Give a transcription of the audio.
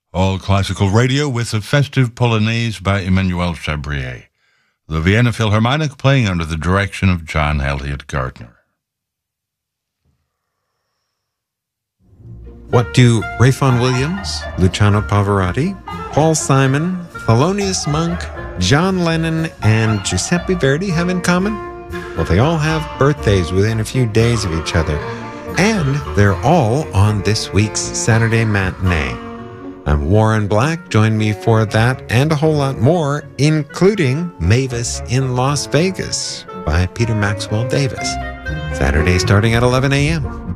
All classical radio with a festive Polonaise by Emmanuel Chabrier. The Vienna Philharmonic playing under the direction of John Elliott Gardner. What do Ray Vaughan Williams, Luciano Pavarotti, Paul Simon, Thelonious Monk, John Lennon, and Giuseppe Verdi have in common? Well, they all have birthdays within a few days of each other, and they're all on this week's Saturday matinee. I'm Warren Black. Join me for that and a whole lot more, including Mavis in Las Vegas by Peter Maxwell Davis. Saturday starting at 11 a.m.